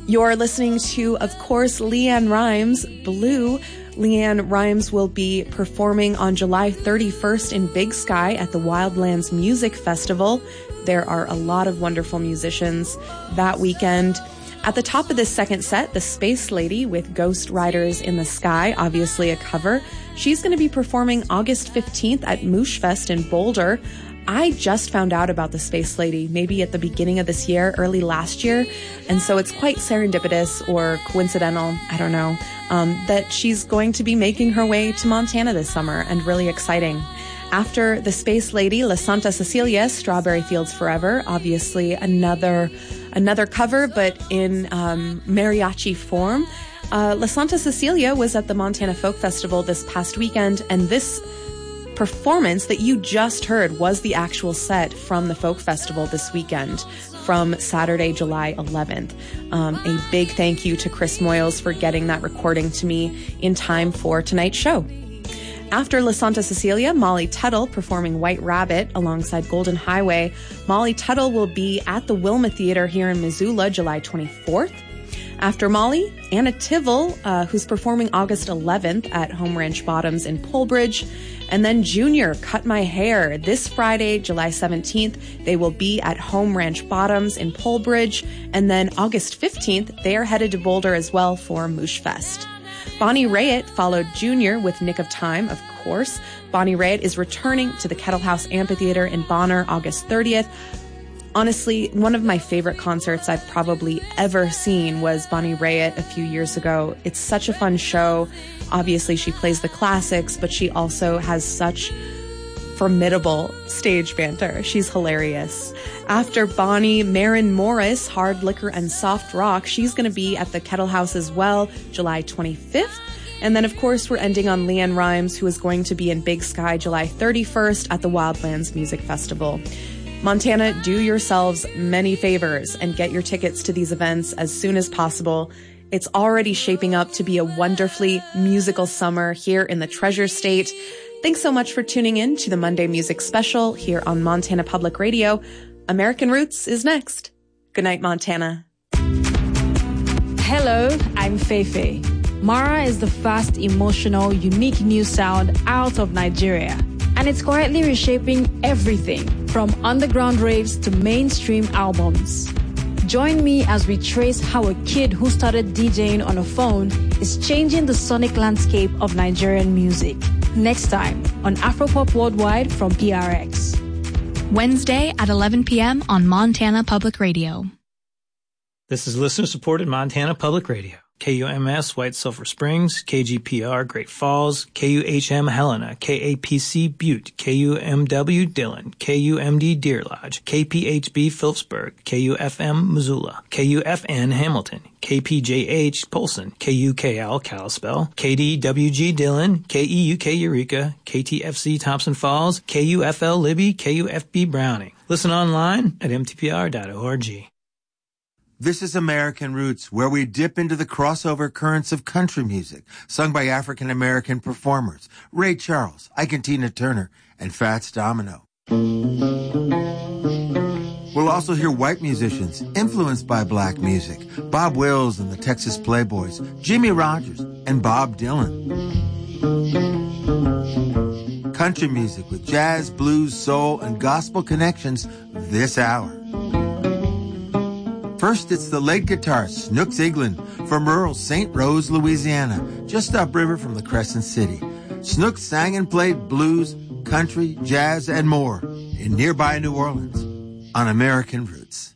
You're listening to, of course, LeAnn Rimes, Blue. LeAnn Rimes will be performing on July 31st in Big Sky at the Wildlands Music Festival. There are a lot of wonderful musicians that weekend. At the top of this second set, The Space Lady with Ghost Riders in the Sky, obviously a cover. She's going to be performing August 15th at Mooshfest in Boulder. I just found out about The Space Lady maybe at the beginning of this year, early last year, and so it's quite serendipitous or coincidental, I don't know, that she's going to be making her way to Montana this summer, and really exciting. After The Space Lady, La Santa Cecilia, Strawberry Fields Forever, obviously another cover, but in mariachi form. La Santa Cecilia was at the Montana Folk Festival this past weekend, and this performance that you just heard was the actual set from the Folk Festival this weekend, from Saturday, July 11th. A big thank you to Chris Moyles for getting that recording to me in time for tonight's show. After La Santa Cecilia, Molly Tuttle performing White Rabbit alongside Golden Highway. Molly Tuttle will be at the Wilma Theater here in Missoula, July 24th. After Molly, Anna Tivell, who's performing August 11th at Home Ranch Bottoms in Polbridge. And then Junior, Cut My Hair. This Friday, July 17th, they will be at Home Ranch Bottoms in Polbridge. And then August 15th, they are headed to Boulder as well for Mooshfest. Bonnie Raitt followed Junior with Nick of Time, of course. Bonnie Raitt is returning to the Kettle House Amphitheater in Bonner August 30th. Honestly, one of my favorite concerts I've probably ever seen was Bonnie Raitt a few years ago. It's such a fun show. Obviously, she plays the classics, but she also has such formidable stage banter. She's hilarious. After Bonnie, Maren Morris, Hard Liquor and Soft Rock. She's going to be at the Kettle House as well, July 25th. And then, of course, we're ending on LeAnn Rimes, who is going to be in Big Sky July 31st at the Wildlands Music Festival. Montana, do yourselves many favors and get your tickets to these events as soon as possible. It's already shaping up to be a wonderfully musical summer here in the Treasure State. Thanks so much for tuning in to the Monday Music Special here on Montana Public Radio. American Roots is next. Good night, Montana. Hello, I'm Feifei. Mara is the fast, emotional, unique new sound out of Nigeria. And it's quietly reshaping everything from underground raves to mainstream albums. Join me as we trace how a kid who started DJing on a phone is changing the sonic landscape of Nigerian music. Next time on Afropop Worldwide from PRX. Wednesday at 11 p.m. on Montana Public Radio. This is listener-supported Montana Public Radio. KUMS White Sulphur Springs, KGPR Great Falls, KUHM Helena, KAPC Butte, KUMW Dillon, KUMD Deer Lodge, KPHB Phillipsburg, KUFM Missoula, KUFN Hamilton, KPJH Polson, KUKL Kalispell, KDWG Dillon, KEUK Eureka, KTFC Thompson Falls, KUFL Libby, KUFB Browning. Listen online at mtpr.org. This is American Roots, where we dip into the crossover currents of country music, sung by African-American performers, Ray Charles, Ike and Tina Turner, and Fats Domino. We'll also hear white musicians influenced by black music, Bob Wills and the Texas Playboys, Jimmy Rogers, and Bob Dylan. Country music with jazz, blues, soul, and gospel connections this hour. First, it's the lead guitarist Snooks Eaglin from rural St. Rose, Louisiana, just upriver from the Crescent City. Snooks sang and played blues, country, jazz, and more in nearby New Orleans on American Roots.